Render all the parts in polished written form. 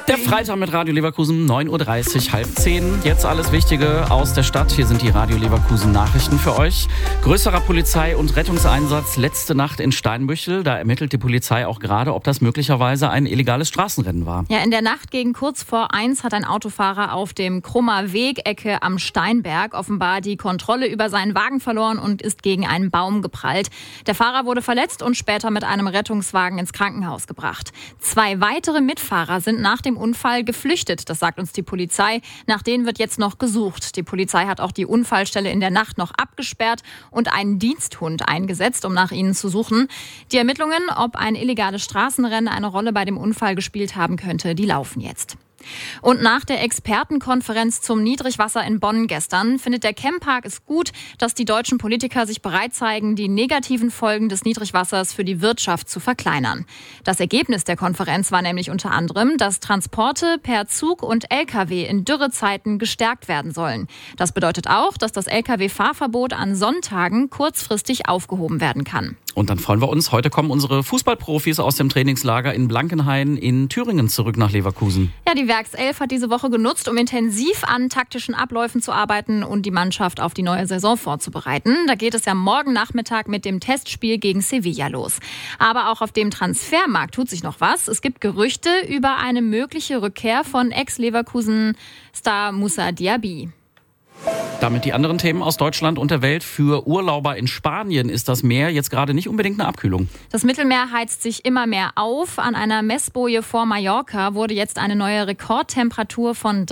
Der Freitag mit Radio Leverkusen, 9.30 Uhr, 9:30, jetzt alles Wichtige aus der Stadt. Hier sind die Radio Leverkusen Nachrichten für euch. Größerer Polizei- und Rettungseinsatz letzte Nacht in Steinbüchel. Da ermittelt die Polizei auch gerade, ob das möglicherweise ein illegales Straßenrennen war. Ja, in der Nacht gegen kurz vor 1 hat ein Autofahrer auf dem Krummer Weg, Ecke am Steinberg, offenbar die Kontrolle über seinen Wagen verloren und ist gegen einen Baum geprallt. Der Fahrer wurde verletzt und später mit einem Rettungswagen ins Krankenhaus gebracht. 2 weitere Mitfahrer sind nach dem Unfall geflüchtet, das sagt uns die Polizei. Nach denen wird jetzt noch gesucht. Die Polizei hat auch die Unfallstelle in der Nacht noch abgesperrt und einen Diensthund eingesetzt, um nach ihnen zu suchen. Die Ermittlungen, ob ein illegales Straßenrennen eine Rolle bei dem Unfall gespielt haben könnte, die laufen jetzt. Und nach der Expertenkonferenz zum Niedrigwasser in Bonn gestern findet der Chempark es gut, dass die deutschen Politiker sich bereit zeigen, die negativen Folgen des Niedrigwassers für die Wirtschaft zu verkleinern. Das Ergebnis der Konferenz war nämlich unter anderem, dass Transporte per Zug und Lkw in Dürrezeiten gestärkt werden sollen. Das bedeutet auch, dass das Lkw-Fahrverbot an Sonntagen kurzfristig aufgehoben werden kann. Und dann freuen wir uns, heute kommen unsere Fußballprofis aus dem Trainingslager in Blankenhain in Thüringen zurück nach Leverkusen. Ja, die Werkself hat diese Woche genutzt, um intensiv an taktischen Abläufen zu arbeiten und die Mannschaft auf die neue Saison vorzubereiten. Da geht es ja morgen Nachmittag mit dem Testspiel gegen Sevilla los. Aber auch auf dem Transfermarkt tut sich noch was. Es gibt Gerüchte über eine mögliche Rückkehr von Ex-Leverkusen-Star Moussa Diaby. Damit die anderen Themen aus Deutschland und der Welt. Für Urlauber in Spanien ist das Meer jetzt gerade nicht unbedingt eine Abkühlung. Das Mittelmeer heizt sich immer mehr auf. An einer Messboje vor Mallorca wurde jetzt eine neue Rekordtemperatur von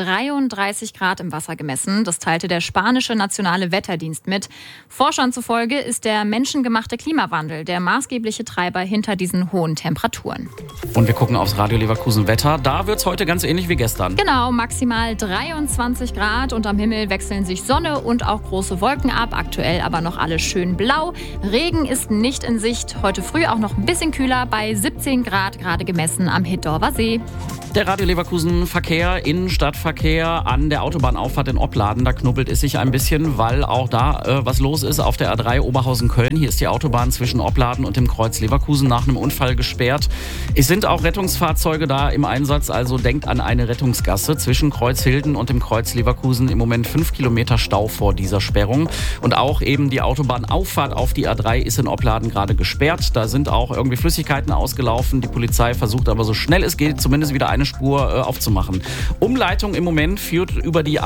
33 Grad im Wasser gemessen. Das teilte der spanische Nationale Wetterdienst mit. Forschern zufolge ist der menschengemachte Klimawandel der maßgebliche Treiber hinter diesen hohen Temperaturen. Und wir gucken aufs Radio Leverkusen Wetter. Da wird es heute ganz ähnlich wie gestern. Genau, maximal 23 Grad und am Himmel wechseln sich Sonne und auch große Wolken ab. Aktuell aber noch alles schön blau. Regen ist nicht in Sicht. Heute früh auch noch ein bisschen kühler bei 17 Grad, gerade gemessen am Hittorfer See. Der Radio Leverkusen Verkehr, Innenstadtverkehr an der Autobahnauffahrt in Opladen. Da knubbelt es sich ein bisschen, weil auch da was los ist auf der A3 Oberhausen-Köln. Hier ist die Autobahn zwischen Opladen und dem Kreuz Leverkusen nach einem Unfall gesperrt. Es sind auch Rettungsfahrzeuge da im Einsatz, also denkt an eine Rettungsgasse zwischen Kreuz Hilden und dem Kreuz Leverkusen. Im Moment 5 Kilometer Stau vor dieser Sperrung. Und auch eben die Autobahnauffahrt auf die A3 ist in Opladen gerade gesperrt. Da sind auch irgendwie Flüssigkeiten ausgelaufen. Die Polizei versucht aber so schnell es geht, zumindest wieder eine Spur aufzumachen. Umleitung im Moment führt über die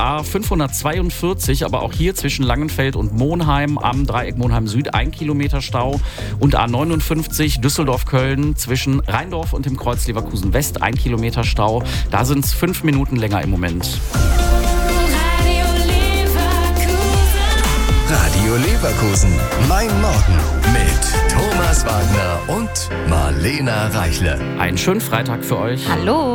A542, aber auch hier zwischen Langenfeld und Monheim am Dreieck Monheim Süd 1 Kilometer Stau und A59 Düsseldorf-Köln zwischen Rheindorf und dem Kreuz Leverkusen West 1 Kilometer Stau. Da sind es 5 Minuten länger im Moment. Radio Leverkusen, mein Morgen mit Thomas Wagner und Marlena Reichle. Einen schönen Freitag für euch. Hallo.